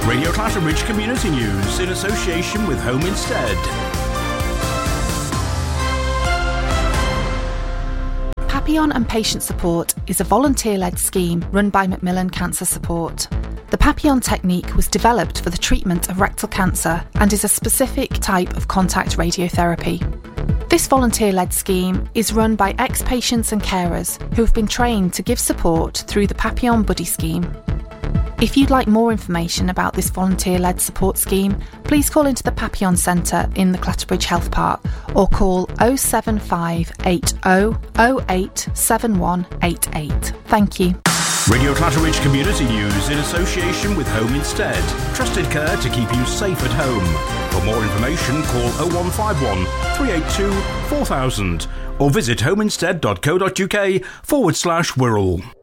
Radio Clatterbridge Community News in association with Home Instead. Papillon and Patient Support is a volunteer-led scheme run by Macmillan Cancer Support. The Papillon technique was developed for the treatment of rectal cancer and is a specific type of contact radiotherapy. This volunteer-led scheme is run by ex-patients and carers who have been trained to give support through the Papillon Buddy scheme. If you'd like more information about this volunteer-led support scheme, please call into the Papillon Centre in the Clatterbridge Health Park or call 07580 08 7188. Thank you. Radio Clatterbridge Community News in association with Home Instead. Trusted care to keep you safe at home. For more information, call 0151 382 4000 or visit homeinstead.co.uk/Wirral.